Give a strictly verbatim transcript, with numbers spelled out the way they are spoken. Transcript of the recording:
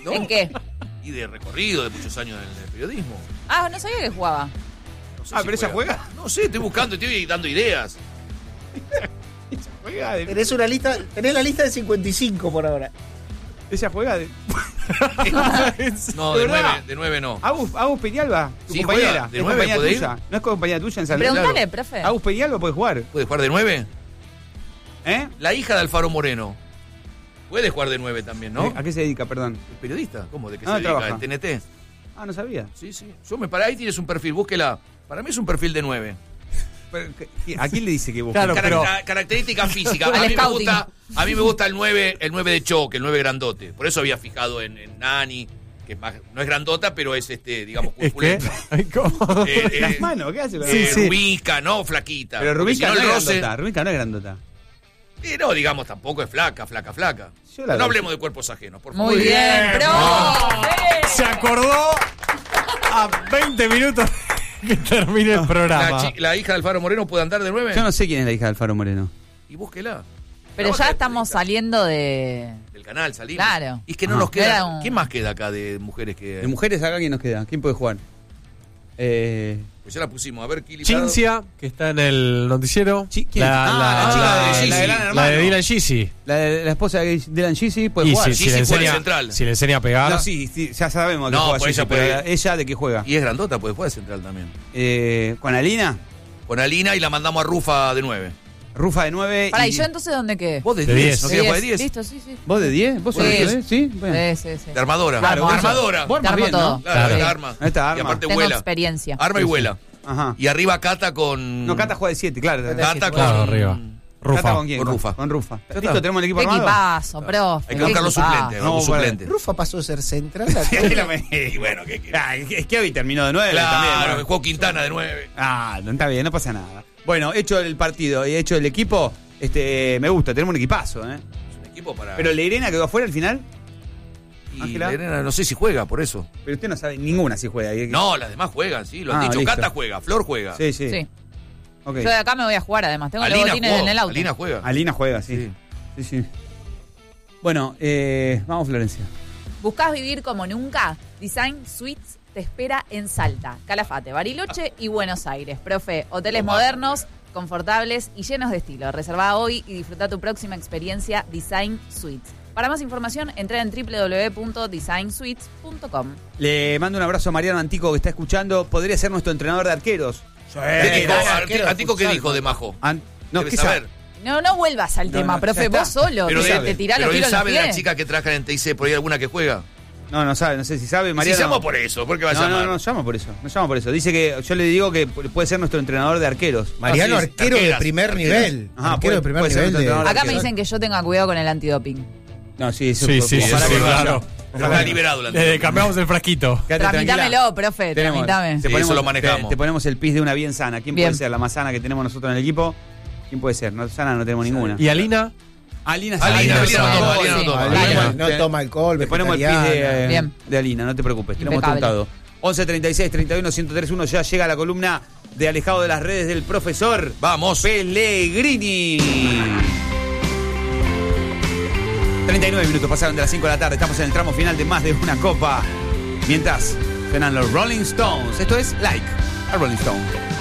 ¿No? ¿En qué? Y de recorrido, de muchos años en el periodismo. Ah, no sabía que jugaba. No sé Ah, si pero ella juega. No sé, estoy buscando, estoy dando ideas. Ella juega de. Tenés una lista, tenés la lista de cincuenta y cinco por ahora. Ella juega de. No, de ¿De verdad? nueve, de nueve no. Agus, Agus Peñalba, tu Sí, compañera. juega. ¿De es nueve compañera puede tuya. ir? ¿No es compañera tuya en San Preguntale, Claro. profe. Agus Peñalba puede jugar. ¿Puede jugar de nueve? ¿Eh? La hija de Alfaro Moreno. Puede jugar de nueve también, ¿no? ¿A qué se dedica, perdón? ¿Es periodista? ¿Cómo? ¿De qué Ah, se dedica? trabaja. ¿En T N T? Ah, no sabía. Sí, sí. Yo me para ahí tienes un perfil, búsquela. Para mí es un perfil de nueve. Pero, ¿qué- ¿A quién le dice que busque? Claro, Cara- pero- ca- característica física. Al A mí, me scouting. gusta, a mí me gusta el nueve, el nueve de choque, el nueve grandote. Por eso había fijado en, en Nani, que es más, no es grandota, pero es este, digamos, ¿Es qué? corpulenta. Ay, ¿cómo? Eh, eh, Las manos, ¿qué hace? la- eh, Sí, sí. Rubica, no flaquita. Pero Porque Rubica si no, el es roce- grandota. Rubica no es grandota. Eh, no, digamos, tampoco es flaca, flaca, flaca. Yo la no veo. hablemos de cuerpos ajenos, por favor. Muy bien, profe. Se acordó a veinte minutos que termine el La, programa. chi- la hija de Alfaro Moreno puede andar de nueve. Yo no sé quién es la hija de Alfaro Moreno. Y búsquela. Pero Trabaja ya de estamos periodista. saliendo de... Del canal, salimos. Claro. Y es que no Ajá. nos queda. Era un- ¿Quién más queda acá de mujeres que.? De mujeres acá, ¿quién nos queda? ¿Quién puede jugar? Eh, Pues ya la pusimos. A ver, Kili. Cincia, que está en el noticiero. Chi- ¿quién? La, Ah, la, la chica la- de la- Gigi. la La de Gran de Hermano. Dylan Gisi. la, la esposa de Dylan Gisi puede Y jugar. si, si Gigi le juega enseña, central. si le enseña a pegar. No, sí, sí, ya sabemos que No, juega pues Gigi, ella pero puede- ella de qué juega. Y es grandota, puede jugar de central también. Eh, con Alina, Con Alina y la mandamos a Rufa de nueve. Rufa de nueve. Pará, y... ¿y yo entonces dónde quedé? Vos de De diez, diez. ¿no De querés jugar de diez. diez? Listo, sí, sí. ¿Vos de diez? ¿Vos sos Sí. de diez? Sí, bueno. Sí, sí, sí. De armadora. Claro, de vos- armadora. vos Te armo bien, ¿no? todo. Claro, Sí. la arma. Ahí está, Y arma. aparte Tengo vuela. experiencia. Arma y vuela. Ajá. Y arriba Cata con. No, Cata juega de siete, claro. Cata con. Claro, arriba. ¿Cata Rufa. con quién? Con Rufa. Con Rufa. Ya ¿Listo? está. ¿Tenemos el equipo Qué armado? equipazo, profe. Hay que buscar los qué equipazo. suplentes, No, los bueno. suplentes. Rufa pasó a ser central. Sí, la me- Y bueno, ¿qué querés? Ah, es que hoy terminó de nueve Claro, también. que ¿no? jugó Quintana de nueve. Ah, no está bien, no pasa nada. Bueno, hecho el partido y hecho el equipo, este, me gusta, tenemos un equipazo, ¿eh? Es un equipo para. Pero Leirena quedó afuera al final, Y Ángela. Lerena no sé si juega, por eso. pero usted no sabe ninguna si juega. ¿eh? No, las demás juegan, sí, lo han Ah, dicho. listo. Cata juega, Flor juega. Sí, sí. Sí. Ok. Yo de acá me voy a jugar además. Tengo los Alina botines jugó, en el auto. Alina juega. Alina juega, sí. Sí, sí. Bueno, eh, vamos Florencia. ¿Buscás vivir como nunca? Design Suites te espera en Salta, Calafate, Bariloche y Buenos Aires. Profe, hoteles modernos, confortables y llenos de estilo. Reservá hoy y disfruta tu próxima experiencia Design Suites. Para más información, entra en doble u doble u doble u punto design suites punto com. Le mando un abrazo a Mariano Antico que está escuchando. Podría ser nuestro entrenador de arqueros. ¿Qué dijo? gran Arti- arquero de Antico, ¿qué futsal. dijo de Majo? An- no, Debe ¿qué saber. sabe? No, no vuelvas al No, tema, no, profe, ya vos está. solo. Pero, te, él- te tirás pero los él tiros en los sabe de pies. las chicas que trabajan en T I C, por ahí alguna que juega. No, no sabe, no sé si sabe. Si Mariano. llamo por eso, ¿por qué va a No, llamar? no, no, llama por eso. No llama por eso. Dice que yo le digo que puede ser nuestro entrenador de arqueros. Mariano, Ah, sí, arquero de arqueras, primer arqueras. nivel. Ajá, arquero puede- de primer puede ser nivel. nuestro De... entrenador. Acá me dicen que yo tenga cuidado con el antidoping. No, sí, eso Sí, sí, ojalá sí, que sí, no haya. claro. Pero está liberado la Eh, cambiamos el frasquito. Quédate tranquila. Tramitámelo, profe, Tenemos- tramitame. te Sí, ponemos, eso lo manejamos. Te, te ponemos el pis de una bien sana. ¿Quién Bien. puede ser la más sana que tenemos nosotros en el equipo? ¿Quién puede ser? No, sana no tenemos ninguna. ¿Y Alina? Alina, Alina, Alina, Alina no toma, Alina no Sí. toma. Alina, Alina. no toma alcohol, Le ponemos el pis de, vegetariana. eh, Bien. de Alina, no te preocupes, te lo hemos Impecable. contado. once treinta y seis treinta y uno ciento tres uno, ya llega la columna de Alejado de las Redes del profesor Vamos. Pellegrini. treinta y nueve minutos pasaron de las cinco de la tarde, estamos en el tramo final de Más de una Copa. Mientras suenan los Rolling Stones, esto es Like a Rolling Stone.